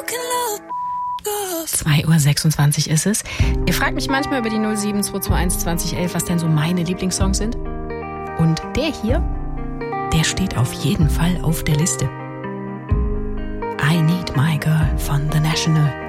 2:26 Uhr ist es. Ihr fragt mich manchmal über die 07221 2011, was denn so meine Lieblingssongs sind. Und der hier, der steht auf jeden Fall auf der Liste. I Need My Girl von The National.